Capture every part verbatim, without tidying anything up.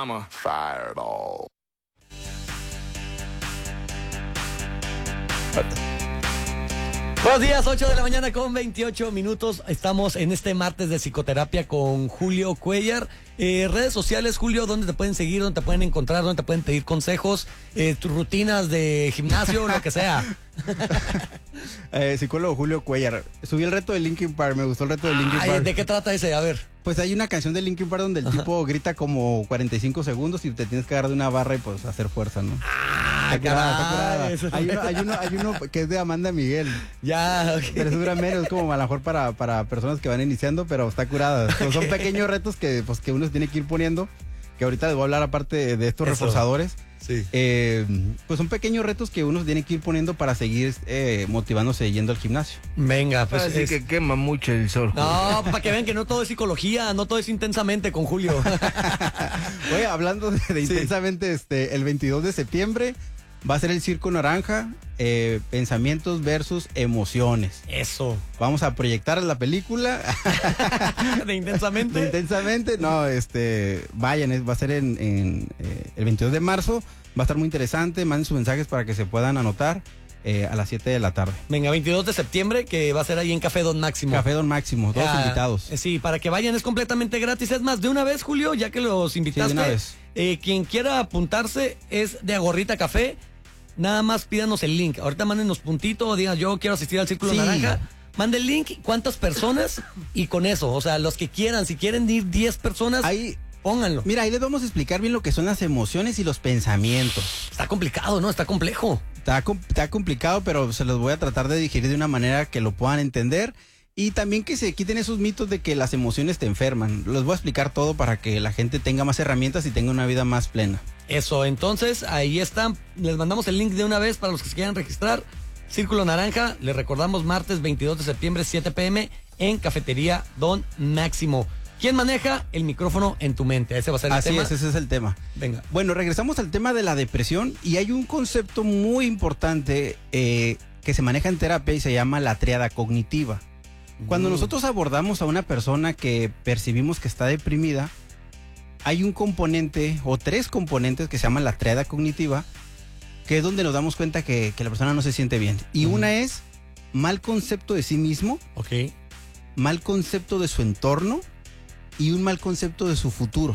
I'm a fireball. Buenos días, ocho de la mañana con veintiocho minutos. Estamos en este martes de psicoterapia con Julio Cuellar. Eh, redes sociales, Julio, ¿dónde te pueden seguir? ¿Dónde te pueden encontrar? ¿Dónde te pueden pedir consejos? Eh, tus rutinas de gimnasio, lo que sea. eh, psicólogo Julio Cuellar. Subí el reto de Linkin Park, me gustó el reto de Linkin Ay, Park. ¿de qué trata ese? A ver. Pues hay una canción de Linkin Park donde el tipo grita como cuarenta y cinco segundos y te tienes que agarrar de una barra y pues hacer fuerza, ¿no? Ah, Está curada, está curada. caray. Hay uno, hay, uno, hay uno que es de Amanda Miguel. Ya, ok. Pero eso dura menos, es como a lo mejor para, para personas que van iniciando, pero está curada. Pues son pequeños retos que, pues, que uno se tiene que ir poniendo, que ahorita les voy a hablar aparte de estos Eso. reforzadores. Sí. Eh, pues son pequeños retos que uno tiene que ir poniendo para seguir eh, motivándose yendo al gimnasio. Venga, pues. Así es- que quema mucho el sol. No, para que vean que no todo es psicología, no todo es intensamente con Julio. Oye, hablando de, de Sí. intensamente, este, el veintidós de septiembre va a ser el Circo Naranja, eh, pensamientos versus emociones. Eso. Vamos a proyectar la película. De intensamente. De intensamente, no, este, vayan, es- va a ser en, en, eh, el veintidós de marzo, va a estar muy interesante, manden sus mensajes para que se puedan anotar eh, a las siete de la tarde. Venga, veintidós de septiembre, que va a ser ahí en Café Don Máximo. Café Don Máximo, dos Ah, invitados. eh, Sí, para que vayan, es completamente gratis. Es más, de una vez, Julio, ya que los invitaste, una vez. eh, quien quiera apuntarse es de Agorrita Café. Nada más pídanos el link. Ahorita mándenos puntito, digan yo quiero asistir al Círculo Sí. Naranja. Mande el link, cuántas personas y con eso, o sea, los que quieran, si quieren ir diez personas, Ahí, pónganlo. mira, ahí les vamos a explicar bien lo que son las emociones y los pensamientos. Está complicado, ¿no? Está complejo. Está, com- está complicado, pero se los voy a tratar de digerir de una manera que lo puedan entender. Y también que se quiten esos mitos de que las emociones te enferman. Les voy a explicar todo para que la gente tenga más herramientas y tenga una vida más plena. Eso, entonces, ahí están. Les mandamos el link de una vez para los que se quieran registrar. Círculo Naranja, les recordamos, martes veintidós de septiembre, siete pm, en Cafetería Don Máximo. ¿Quién maneja el micrófono en tu mente? Ese va a ser el Así tema. es, ese es el tema. Venga. Bueno, regresamos al tema de la depresión y hay un concepto muy importante eh, que se maneja en terapia y se llama la tríada cognitiva. Cuando Mm. nosotros abordamos a una persona que percibimos que está deprimida, hay un componente o tres componentes que se llaman la tríada cognitiva, que es donde nos damos cuenta que, que la persona no se siente bien. Y Ujú. una es mal concepto de sí mismo, Ok. mal concepto de su entorno y un mal concepto de su futuro.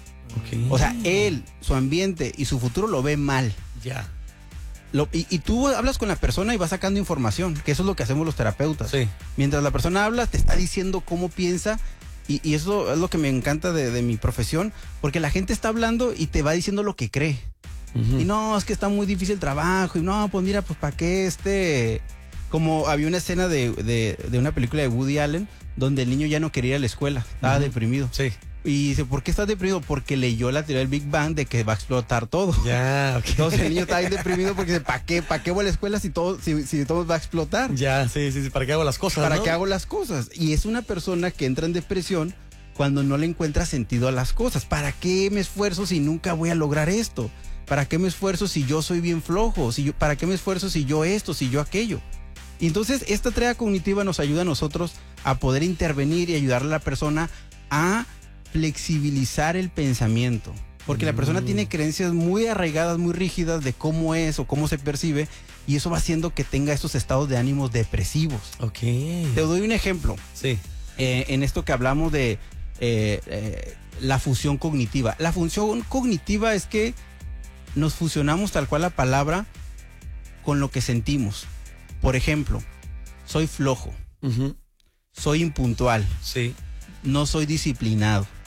Ok. O sea, él, su ambiente y su futuro lo ve mal. Ya. Lo- y, y tú hablas con la persona y vas sacando información, que eso es lo que hacemos los terapeutas. Sí. Mientras la persona habla, te está diciendo cómo piensa. Y, y eso es lo que me encanta de, de mi profesión, porque la gente está hablando y te va diciendo lo que cree. Ujú. Y no, es que está muy difícil el trabajo. Y no, pues mira, pues para qué este... Como había una escena de, de, de una película de Woody Allen, donde el niño ya no quería ir a la escuela, estaba Ujú. deprimido. Sí. Y dice, ¿por qué estás deprimido? Porque leyó la teoría del Big Bang de que va a explotar todo. Ya, ok. Entonces el niño está ahí deprimido porque dice, ¿para qué? ¿Para qué voy a la escuela si todo, si, si todo va a explotar? Ya, sí, sí, sí. ¿Para qué hago las cosas? ¿Para no? qué hago las cosas? Y es una persona que entra en depresión cuando no le encuentra sentido a las cosas. ¿Para qué me esfuerzo si nunca voy a lograr esto? ¿Para qué me esfuerzo si yo soy bien flojo? Si yo, ¿Para qué me esfuerzo si yo esto, si yo aquello? Y entonces esta tarea cognitiva nos ayuda a nosotros a poder intervenir y ayudar a la persona a flexibilizar el pensamiento. Porque la persona Mm. tiene creencias muy arraigadas, muy rígidas de cómo es o cómo se percibe, y eso va haciendo que tenga estos estados de ánimos depresivos. Ok. Te doy un ejemplo. Sí. Eh, en esto que hablamos de eh, eh, la fusión cognitiva. La función cognitiva es que nos fusionamos tal cual la palabra con lo que sentimos. Por ejemplo, soy flojo, Ujú. soy impuntual, Sí. no soy disciplinado.